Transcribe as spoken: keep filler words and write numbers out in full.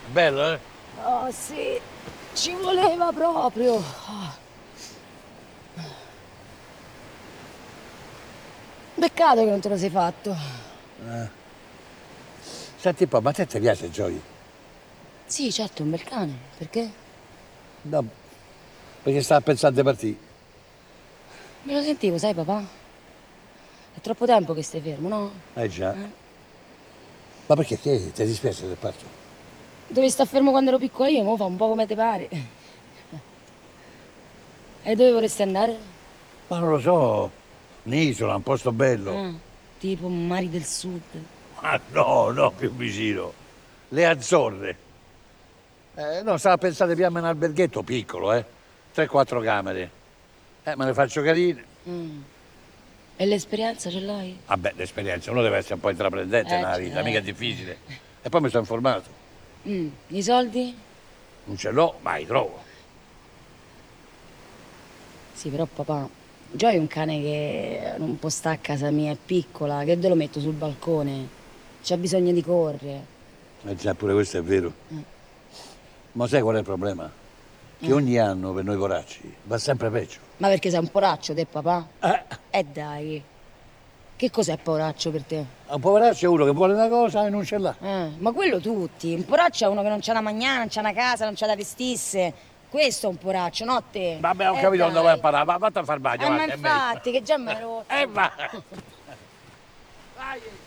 Bello, eh? Oh sì, ci voleva proprio. Oh. Peccato che non te lo sei fatto. Eh. Senti un po', ma a te ti piace Joy? Sì, certo, è un bel cane. Perché? No, perché stava pensando di partire. Me lo sentivo, sai papà? È troppo tempo che stai fermo, no? Eh già. Eh? Ma perché che ti dispiace del parto? Dove sta fermo quando ero piccola io, mo fa un po' come te pare. E dove vorresti andare? Ma non lo so, un'isola, un posto bello. Ah, tipo Mari del Sud. Ma no, no, più vicino. Le Azzorre. Eh, no, stava pensando di piamme un alberghetto piccolo, eh. tre quattro camere. Eh, me ne faccio carine. Mm. E l'esperienza ce l'hai? Vabbè, l'esperienza, uno deve essere un po' intraprendente Eh, nella vita, mica è certo. difficile. E poi mi sono informato. Mm. I soldi? Non ce l'ho, ma li trovo. Sì, però papà, Joy è un cane che non può stare a casa mia, è piccola, che te lo metto sul balcone? C'ha bisogno di correre. Eh già, pure questo è vero. Mm. Ma sai qual è il problema? Che Mm. ogni anno per noi poracci va sempre peggio. Ma perché sei un poraccio te, papà? Eh, Eh dai, che cos'è poraccio per te? un poveraccio è uno che vuole una cosa e non ce l'ha. Eh, ma quello tutti. Un poraccio è uno che non c'ha da mangiare, non c'ha una casa, non c'ha da vestirsi. Questo è un poraccio, no te? Vabbè, ho Eh capito dove vai a dai. parare, ma vattene a far bagno, Eh, ma avanti, è meglio. infatti, che già me lo... E va! Vai!